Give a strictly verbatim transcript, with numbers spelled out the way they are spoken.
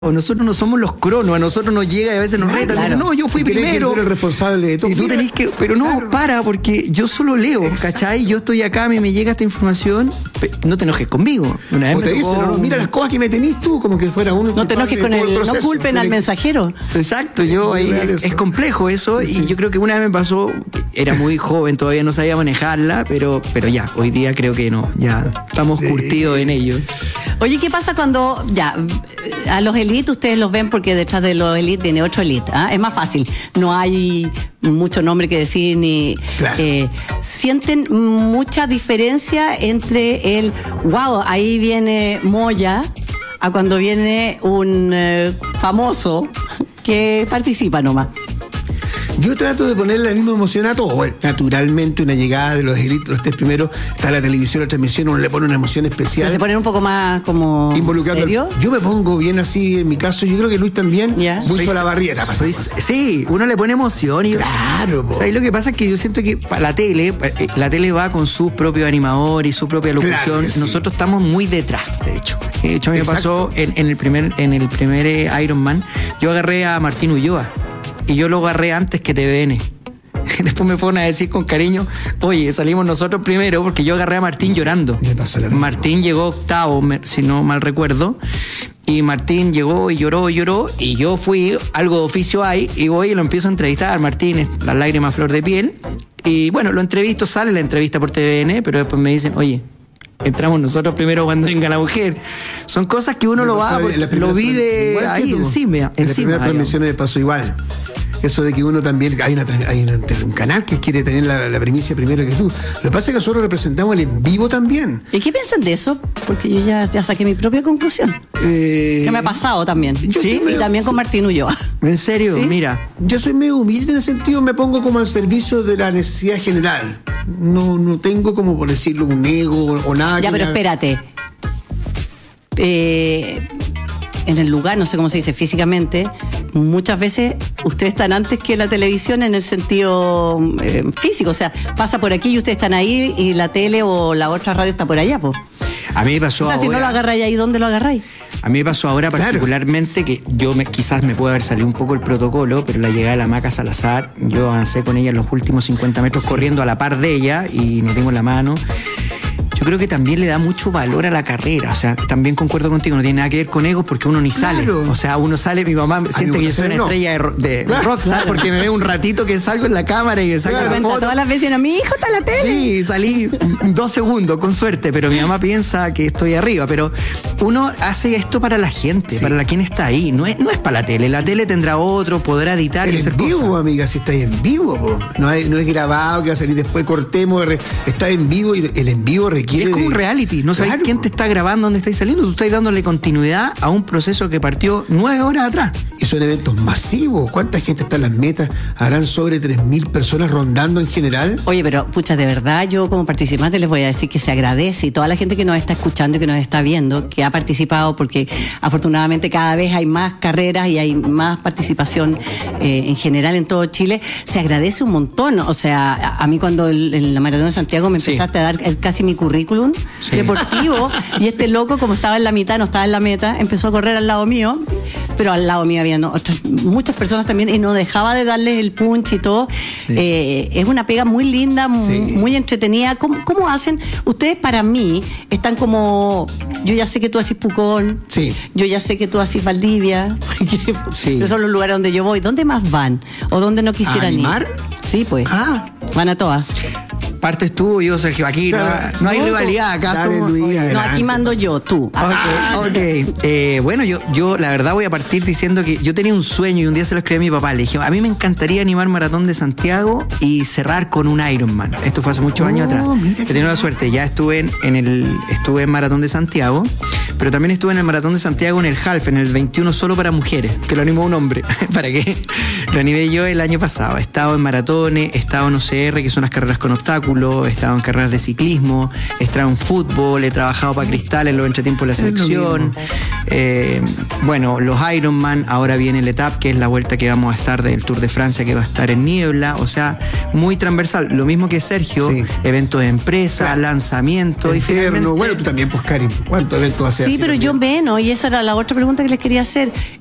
Nosotros no somos los cronos, a nosotros nos llega y a veces nos retan. Claro. Dicen, no, yo fui primero. Que ser el responsable de todo. Y tú tenés que, pero no, claro. para, porque yo solo leo, exacto. ¿Cachai? Yo estoy acá, a mí me llega esta información, no te enojes conmigo. Una vez o te dicen, no, no, mira las cosas que me tenís tú, como que fuera uno. No te enojes con el, no culpen al mensajero. Exacto, yo ahí es, es complejo eso, sí. Y yo creo que una vez me pasó, era muy joven, todavía no sabía manejarla, pero, pero ya, hoy día creo que no, ya estamos sí. curtidos en ello. Oye, ¿qué pasa cuando, ya, a los elites ustedes los ven porque detrás de los elites viene otro elite? ¿eh? Es más fácil, no hay mucho nombre que decir ni... Claro. Eh, ¿Sienten mucha diferencia entre el, wow, ahí viene Moya, a cuando viene un eh, famoso que participa nomás? Yo trato de ponerle la misma emoción a todo. Bueno, naturalmente una llegada de los elites, los tres primeros, está la televisión, la transmisión, uno le pone una emoción especial. Pero se ponen un poco más como... Involucrando. ¿Serio? Yo me pongo bien así, en mi caso, yo creo que Luis también, yeah. muy a la barrieta. Soy, sí, uno le pone emoción. Y, claro. O sea, y lo que pasa es que yo siento que para la tele, la tele va con su propio animador y su propia locución. Claro sí. Nosotros estamos muy detrás, de hecho. De hecho, a mí me pasó en, en el primer, en el primer Iron Man, yo agarré a Martín Ulloa. Y yo lo agarré antes que T V N. Después me fueron a decir con cariño, oye, salimos nosotros primero, porque yo agarré a Martín llorando. Martín llegó octavo, si no mal recuerdo, y Martín llegó y lloró y lloró, y yo fui, algo de oficio hay, y voy y lo empiezo a entrevistar. Martín, las lágrimas a flor de piel, y bueno, lo entrevisto, sale la entrevista por T V N, pero después me dicen, oye, entramos nosotros primero cuando venga la mujer. Son cosas que uno lo va, lo vive ahí encima. En encima, las primeras transmisiones me pasó igual. Eso de que uno también, hay, una, hay una, un canal que quiere tener la, la primicia primero que tú. Lo que pasa es que nosotros representamos el en vivo también. ¿Y qué piensan de eso? Porque yo ya, ya saqué mi propia conclusión. Eh, que me ha pasado también. ¿Sí? Medio... Y también con Martín Ulloa. ¿En serio? ¿Sí? Mira. Yo soy medio humilde en ese sentido, me pongo como al servicio de la necesidad general. No, no tengo como, por decirlo, un ego o nada. Ya, que pero me... espérate. Eh... En el lugar, no sé cómo se dice físicamente, muchas veces ustedes están antes que la televisión en el sentido eh, físico, o sea, pasa por aquí y ustedes están ahí y la tele o la otra radio está por allá, pues. A mí me pasó ahora. O sea, ahora, si no lo agarráis ahí, ¿dónde lo agarráis? A mí me pasó ahora particularmente, claro, que yo me, quizás me puede haber salido un poco el protocolo, pero la llegada de la Maca Salazar, yo avancé con ella en los últimos cincuenta metros, sí, corriendo a la par de ella y no tengo la mano. Yo creo que también le da mucho valor a la carrera, o sea, también concuerdo contigo, no tiene nada que ver con egos porque uno ni sale, claro, o sea, uno sale, mi mamá siente que yo soy una no. estrella de, de claro, rockstar, claro, porque me ve un ratito que salgo en la cámara y que salgo claro, la foto. Todas las veces, mi hijo está en la tele. Sí, salí dos segundos, con suerte, pero mi mamá piensa que estoy arriba, pero uno hace esto para la gente, sí, para la quien está ahí, no es, no es para la tele, la tele tendrá otro, podrá editar el y hacer en vivo, cosas. Amiga, si está en vivo, po. No, hay, no es grabado, que va a salir después, cortemos, está en vivo y el en vivo requiere... Es como de... un reality. No sabes claro, quién te está grabando, dónde estáis saliendo. Tú estás dándole continuidad a un proceso que partió nueve horas atrás. Y son eventos masivos. ¿Cuánta gente está en las metas? ¿Harán sobre tres mil personas rondando en general? Oye, pero pucha, de verdad, yo como participante les voy a decir que se agradece, y toda la gente que nos está escuchando y que nos está viendo, que ha participado, porque afortunadamente cada vez hay más carreras y hay más participación eh, en general en todo Chile, se agradece un montón. O sea, a, a mí cuando el, en la Maratón de Santiago me empezaste, sí, a dar el, casi mi currículum, sí, deportivo, y este loco, como estaba en la mitad, no estaba en la meta, empezó a correr al lado mío, pero al lado mío había no, otras, muchas personas también, y no dejaba de darles el punch y todo. Sí. Eh, es una pega muy linda, muy, sí, muy entretenida. ¿Cómo, ¿Cómo hacen? Ustedes, para mí, están como, yo ya sé que tú haces Pucón, sí, yo ya sé que tú haces Valdivia, que sí, son los lugares donde yo voy. ¿Dónde más van? ¿O dónde no quisieran ir? Sí, pues. Ah. Van a todas. Partes tú, yo, Sergio, aquí claro, no, no hay no, rivalidad, ¿acaso? Dale, Luis, no, aquí mando yo, tú. Ok, ah, ok. Eh, bueno, yo, yo la verdad voy a partir diciendo que yo tenía un sueño y un día se lo escribí a mi papá. Le dije, a mí me encantaría animar Maratón de Santiago y cerrar con un Ironman. Esto fue hace muchos oh, años atrás. He tenido la suerte, ya estuve en, en el estuve en Maratón de Santiago, pero también estuve en el Maratón de Santiago en el Half, en el veintiuno solo para mujeres, que lo animó un hombre. ¿Para qué? Reanivé yo el año pasado. He estado en maratones, he estado en O C R, que son las carreras con obstáculos, he estado en carreras de ciclismo, he estado en fútbol, he trabajado para Cristal en los entretiempos de la selección. Eh, bueno, los Ironman, ahora viene el Etap, que es la vuelta que vamos a estar del Tour de Francia, que va a estar en niebla. O sea, muy transversal. Lo mismo que Sergio, sí. Eventos de empresa, claro. lanzamientos. Y finalmente... Bueno, tú también, pues, Karin, ¿cuántos eventos haces? Sí, pero también? Yo menos, y esa era la otra pregunta que les quería hacer.